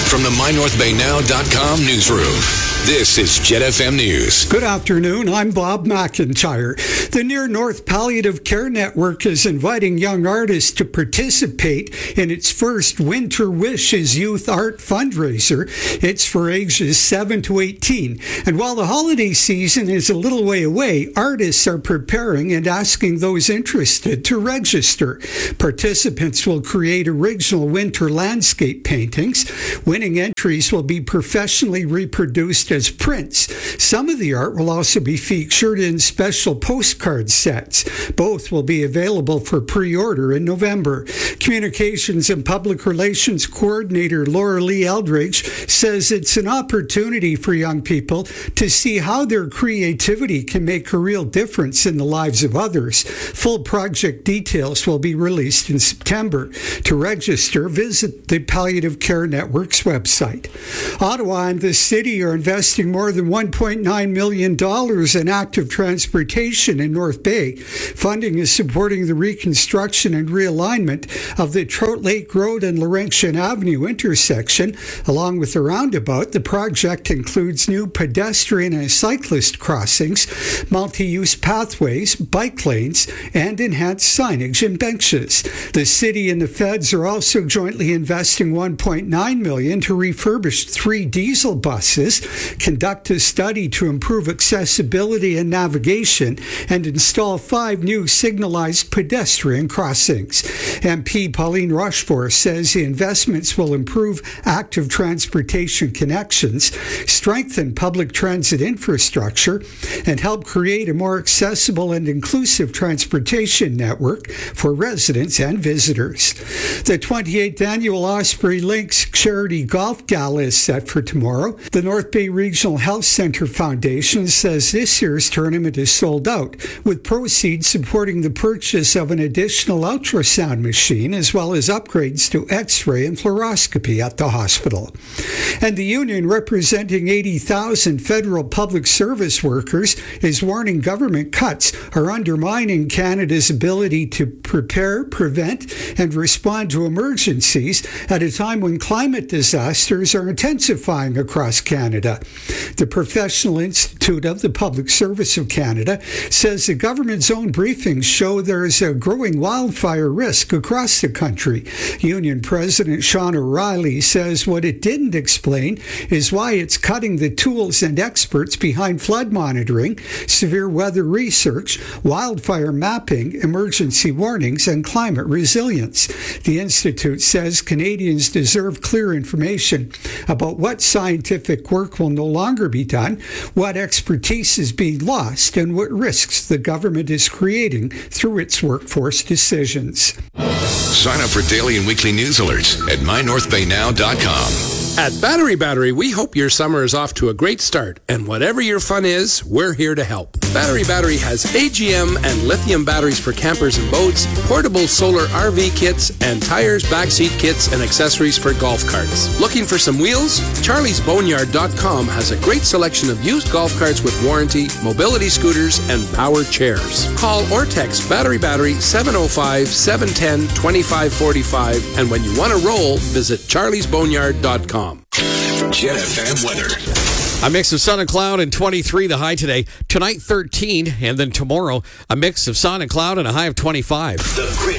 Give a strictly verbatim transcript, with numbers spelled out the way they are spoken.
From the my north bay now dot com newsroom, this is Jet F M News. Good afternoon. I'm Bob McIntyre. The Near North Palliative Care Network is inviting young artists to participate in its first Winter Wishes Youth Art fundraiser. It's for ages seven to eighteen. And while the holiday season is a little way away, artists are preparing and asking those interested to register. Participants will create original winter landscape paintings. Winning entries will be professionally reproduced as prints. Some of the art will also be featured in special postcard sets. Both will be available for pre-order in November. Communications and Public Relations Coordinator Laura Lee Eldridge says it's an opportunity for young people to see how their creativity can make a real difference in the lives of others. Full project details will be released in September. To register, visit the Palliative Care Network's website. Ottawa and the city are investing more than one point nine million dollars in active transportation in North Bay. Funding is supporting the reconstruction and realignment of the Trout Lake Road and Laurentian Avenue intersection. Along with the roundabout, the project includes new pedestrian and cyclist crossings, multi-use pathways, bike lanes, and enhanced signage and benches. The city and the feds are also jointly investing one point nine million dollars to refurbish three diesel buses, conduct a study to improve accessibility and navigation, and install five new signalized pedestrian crossings. M P Pauline Rochefort says the investments will improve active transportation connections, strengthen public transit infrastructure, and help create a more accessible and inclusive transportation network for residents and visitors. The twenty-eighth Annual Osprey Links Charity Golf Gala is set for tomorrow. The North Bay Regional Health Centre Foundation says this year's tournament is sold out, with proceeds supporting the purchase of an additional ultrasound machine as well as upgrades to X-ray and fluoroscopy at the hospital. And the union representing eighty thousand federal public service workers is warning government cuts are undermining Canada's ability to prepare, prevent, and respond to emergencies at a time when climate disasters are intensifying across Canada. The Professional Institute of the Public Service of Canada says the government's own briefings show there is a growing wildfire risk across the country. Union President Sean O'Reilly says what it didn't explain is why it's cutting the tools and experts behind flood monitoring, severe weather research, wildfire mapping, emergency warnings, and climate resilience. The Institute says Canadians deserve clear information about what scientific work will no longer be done, what expertise is being lost, and what risks the government is creating through its workforce decisions. Sign up for daily and weekly news alerts at my north bay now dot com. At Battery Battery, we hope your summer is off to a great start, and whatever your fun is, we're here to help. Battery Battery has A G M and lithium batteries for campers and boats, portable solar R V kits, and tires, backseat kits, and accessories for golf carts. Looking for some wheels? charlies boneyard dot com has a great selection of used golf carts with warranty, mobility scooters, and power chairs. Call or text Battery Battery seven oh five, seven one oh, two five four five, and when you want to roll, visit charlies boneyard dot com. Jet F M weather. A mix of sun and cloud and twenty-three the high today. Tonight thirteen, and then tomorrow a mix of sun and cloud and a high of twenty-five. The